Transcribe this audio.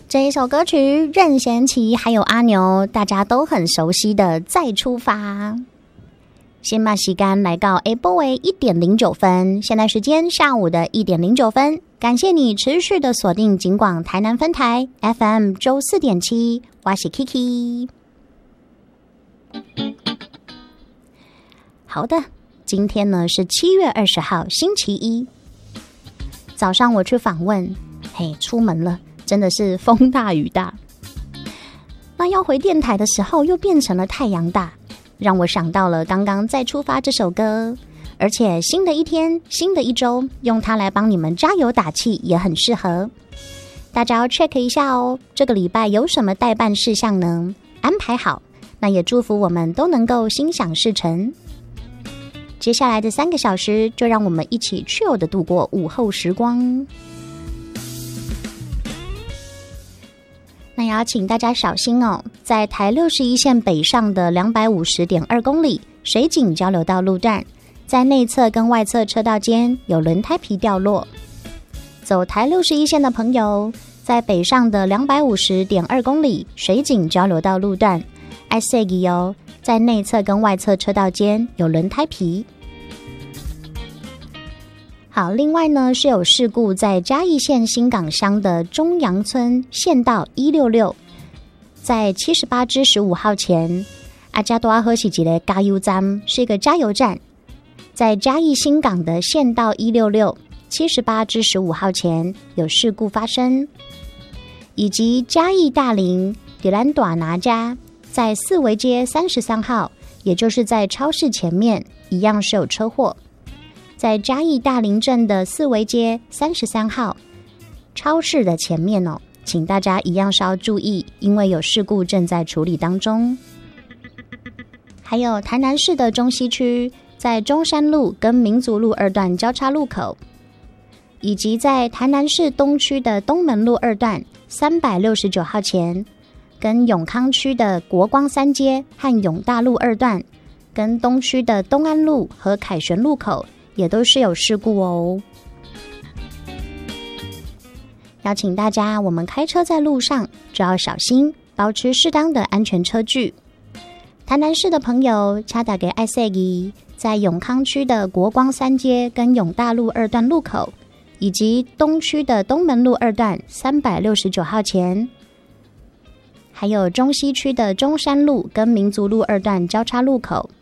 这一首歌曲任贤齐还有阿牛大家都很熟悉的再出发。新马时间来到 A 波为1点09分，现在时间下午的1点09分。感谢你持续的锁定警广台南分台 FM 94.7，我是 Kiki。好的，今天呢是7月20号星期一早上，我去访问，出门了，真的是风大雨大。那要回电台的时候，又变成了太阳大，让我想到了刚刚再出发这首歌。而且新的一天，新的一周，用它来帮你们加油打气也很适合。大家要 check 一下哦，这个礼拜有什么待办事项呢？安排好，那也祝福我们都能够心想事成。接下来的3个小时，就让我们一起 chill 的度过午后时光。那也要请大家小心哦，在台61线北上的250.2公里水井交流道路段，在内侧跟外侧车道间有轮胎皮掉落。走台61线的朋友，在北上的250.2公里水井交流道路段，爱注意哦，在内侧跟外侧车道间有轮胎皮。好，另外呢是有事故在嘉义县新港乡的中阳村县道166，在78-15号前，這大好是一個加油站，是一個加油站。在嘉義新港的縣道166 78-15號前有事故發生，以及嘉義大林迪蘭大拿家在四維街33號，也就是在超市前面一樣是有車禍。在嘉義大林鎮的四維街33號超市的前面哦，請大家一樣是要注意，因為有事故正在處理當中。還有台南市的中西區，在中山路跟民族路2段交叉路口，以及在台南市東區的東門路2段369號前，跟永康區的國光3街和永大路2段，跟東區的東安路和凱旋路口也都是有事故哦。邀請大家，我們開車在路上就要小心，保持適當的安全車距。台南市的朋友，請大家愛注意，在永康區的國光3街跟永大路2段路口，以及東區的東門路2段369號前，還有中西區的中山路跟民族路2段交叉路口，